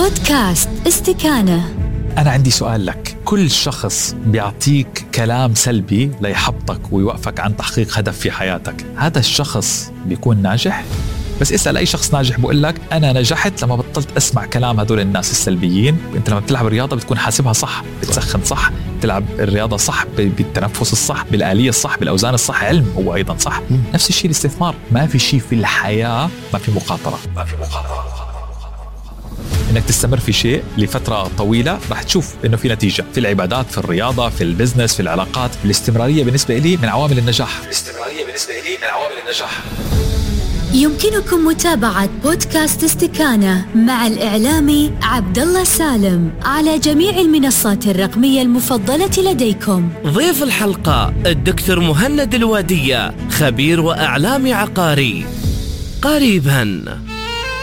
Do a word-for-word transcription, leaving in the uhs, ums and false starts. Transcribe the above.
بودكاست استكانة. أنا عندي سؤال لك. كل شخص بيعطيك كلام سلبي ليحبطك ويوقفك عن تحقيق هدف في حياتك، هذا الشخص بيكون ناجح؟ بس اسأل أي شخص ناجح بقول لك أنا نجحت لما بطلت أسمع كلام هدول الناس السلبيين. أنت لما بتلعب الرياضة بتكون حاسبها صح، بتسخن صح، بتلعب الرياضة صح، بالتنفس الصح، بالآلية الصح، بالأوزان الصح، علم هو أيضا صح. م. نفس الشيء الاستثمار. ما في شيء في الحياة ما في مخاطرة، ما في مخاطرة. إنك تستمر في شيء لفترة طويلة راح تشوف إنه في نتيجة في العبادات، في الرياضة، في البزنس، في العلاقات. الاستمرارية بالنسبة لي من عوامل النجاح. الاستمرارية بالنسبة لي من عوامل النجاح. يمكنكم متابعة بودكاست استكانة مع الإعلامي عبد الله سالم على جميع المنصات الرقمية المفضلة لديكم. ضيف الحلقة الدكتور مهند الوادية، خبير وإعلامي عقاري. قريباً.